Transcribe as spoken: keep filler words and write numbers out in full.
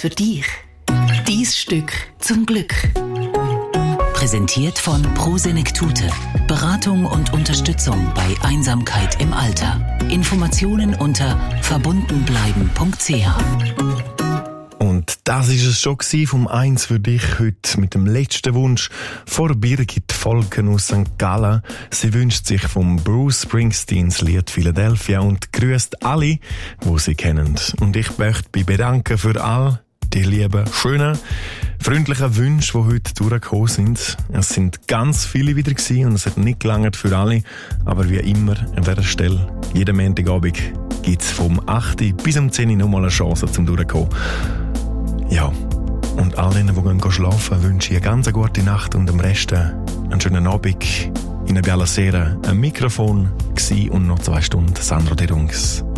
für dich. Dein Stück zum Glück. Präsentiert von Prosenektute. Beratung und Unterstützung bei Einsamkeit im Alter. Informationen unter verbundenbleiben punkt c h. Und das ist es schon gewesen vom Eins für dich heute mit dem letzten Wunsch von Birgit Volken aus Sankt Gallen. Sie wünscht sich vom Bruce Springsteens Lied Philadelphia und grüßt alle, die sie kennen. Und ich möchte mich bedanken für all die lieben, schönen, freundlichen Wünsche, die heute durchgekommen sind. Es sind ganz viele wieder gewesen und es hat nicht gelangt für alle. Aber wie immer an dieser Stelle, jeden Montagabend gibt es vom acht bis um zehn nochmal eine Chance zum Durchkommen. Ja, und all denen, die gehen schlafen, wünsche ich eine ganz gute Nacht und am Rest einen schönen Abend. In der Bialasera ein Mikrofon gsi und noch zwei Stunden Sandro de Rungs.